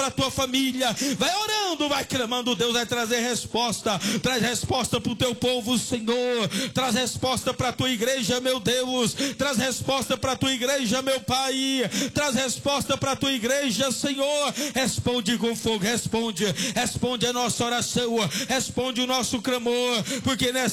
pela tua família. Vai orando, vai clamando. Deus vai trazer resposta. Traz resposta para o teu povo, Senhor. Traz resposta para a tua igreja, meu Deus. Traz resposta para a tua igreja, meu Pai. Traz resposta para a tua igreja, Senhor. Responde com fogo, responde a nossa oração, responde o nosso clamor, porque nessa